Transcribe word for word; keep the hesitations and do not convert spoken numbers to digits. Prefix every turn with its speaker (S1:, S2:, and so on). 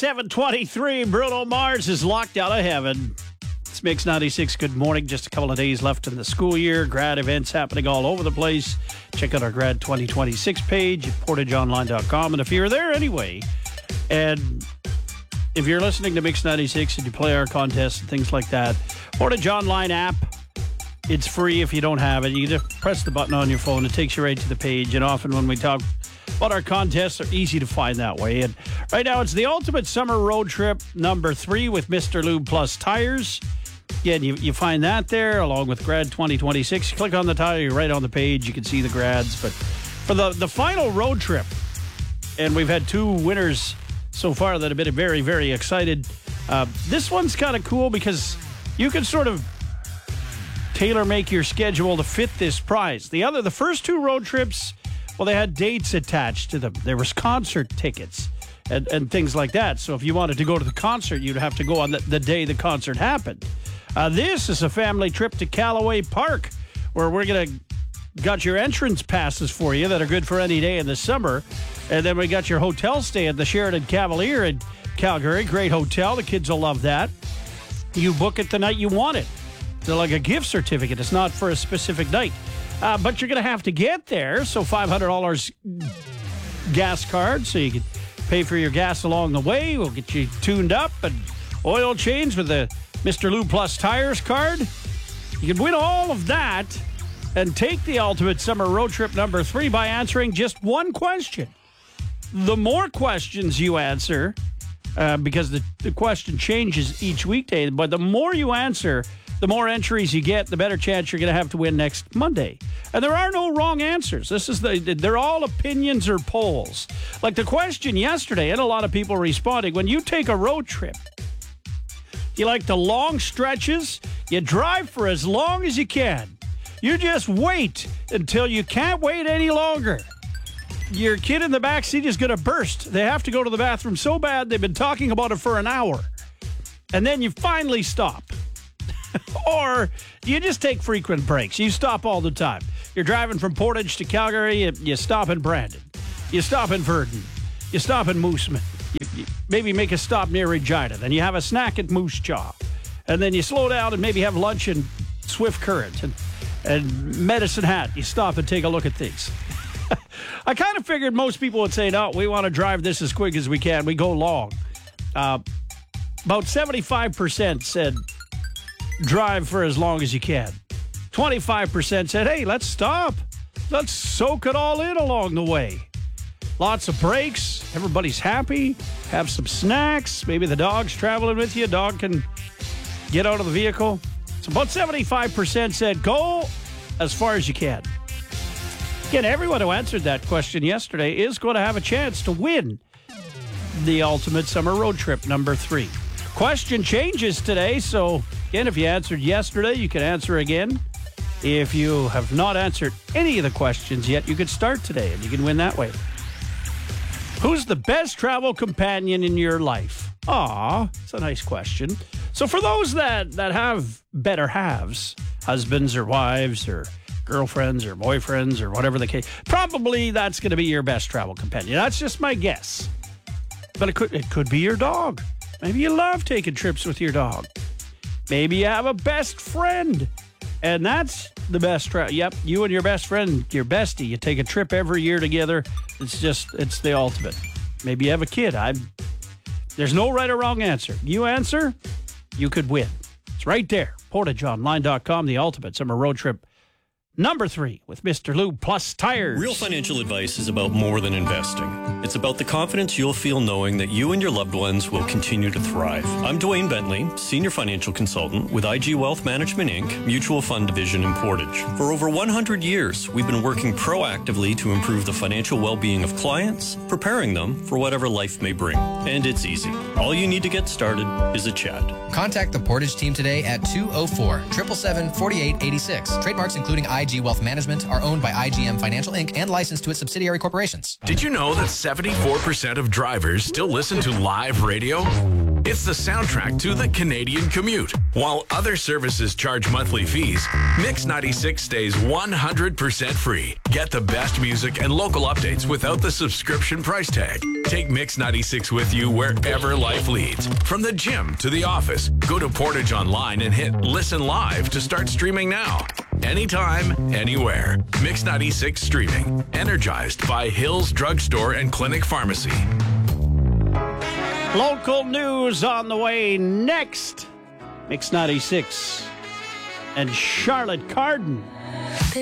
S1: seven twenty-three. Bruno Mars is locked out of heaven. It's Mix ninety-six. Good morning. Just a couple of days left in the school year. Grad events happening all over the place. Check out our Grad twenty twenty-six page at portage online dot com. And if you're there anyway, and if you're listening to Mix ninety-six and you play our contests and things like that, Portage Online app, it's free if you don't have it. You just press the button on your phone. It takes you right to the page. And often when we talk about our contests, they're easy to find that way. And right now, it's the Ultimate Summer Road Trip number three with Mister Lube Plus Tires. Again, you, you find that there along with Grad twenty twenty-six. You click on the tire, you're right on the page. You can see the grads. But for the, the final road trip, and we've had two winners so far that have been very, very excited. Uh, this one's kind of cool because you can sort of tailor-make your schedule to fit this prize. The other, the first two road trips, well, they had dates attached to them. There was concert tickets and, and things like that. So if you wanted to go to the concert, you'd have to go on the, the day the concert happened. Uh, this is a family trip to Callaway Park, where we're going to got your entrance passes for you that are good for any day in the summer. And then we got your hotel stay at the Sheraton Cavalier in Calgary. Great hotel. The kids will love that. You book it the night you want it. It's like a gift certificate. It's not for a specific night. Uh, but you're going to have to get there. So five hundred dollars gas card so you can pay for your gas along the way. We'll get you tuned up and oil change with the Mister Lube Plus Tires card. You can win all of that and take the Ultimate Summer Road Trip number three by answering just one question. The more questions you answer, uh, because the, the question changes each weekday, but the more you answer, the more entries you get, the better chance you're going to have to win next Monday. And there are no wrong answers. This is the they're all opinions or polls. Like the question yesterday, and a lot of people responding, when you take a road trip, you like the long stretches, you drive for as long as you can. You just wait until you can't wait any longer. Your kid in the back seat is going to burst. They have to go to the bathroom so bad they've been talking about it for an hour. And then you finally stop. Or you just take frequent breaks. You stop all the time. You're driving from Portage to Calgary. You, you stop in Brandon. You stop in Verdon. You stop in Mooseman. You, you maybe make a stop near Regina. Then you have a snack at Moose Jaw. And then you slow down and maybe have lunch in Swift Current and, and Medicine Hat. You stop and take a look at things. I kind of figured most people would say, no, we want to drive this as quick as we can. We go long. Uh, about seventy-five percent said drive for as long as you can. twenty-five percent said, hey, let's stop. Let's soak it all in along the way. Lots of breaks. Everybody's happy. Have some snacks. Maybe the dog's traveling with you. Dog can get out of the vehicle. So about seventy-five percent said go as far as you can. Again, everyone who answered that question yesterday is going to have a chance to win the Ultimate Summer Road Trip number three. Question changes today, so again, if you answered yesterday, you can answer again. If you have not answered any of the questions yet, you could start today, and you can win that way. Who's the best travel companion in your life? Aw, it's a nice question. So for those that, that have better halves, husbands or wives or girlfriends or boyfriends or whatever the case, probably that's going to be your best travel companion. That's just my guess. But it could it could be your dog. Maybe you love taking trips with your dog. Maybe you have a best friend, and that's the best trip. Yep, you and your best friend, your bestie, you take a trip every year together. It's just, it's the ultimate. Maybe you have a kid. I, there's no right or wrong answer. You answer, you could win. It's right there. portage online dot com, the Ultimate Summer Road Trip number three with Mister Lube Plus Tires.
S2: Real financial advice is about more than investing. It's about the confidence you'll feel knowing that you and your loved ones will continue to thrive. I'm Dwayne Bentley, Senior Financial Consultant with I G Wealth Management, Incorporated, Mutual Fund Division in Portage. For over one hundred years, we've been working proactively to improve the financial well-being of clients, preparing them for whatever life may bring. And it's easy. All you need to get started is a chat.
S3: Contact the Portage team today at two oh four, seven seven seven, four eight eight six. Trademarks including I G Wealth Management are owned by I G M Financial Incorporated and licensed to its subsidiary corporations.
S4: Did you know that seventy-four percent of drivers still listen to live radio? It's the soundtrack to the Canadian commute. While other services charge monthly fees, Mix ninety-six stays one hundred percent free. Get the best music and local updates without the subscription price tag. Take Mix ninety-six with you wherever life leads. From the gym to the office, go to Portage Online and hit Listen Live to start streaming now. Anytime, anywhere. Mix ninety-six streaming. Energized by Hills Drugstore and Clinic Pharmacy.
S1: Local news on the way next. Mix ninety-six and Charlotte Cardin.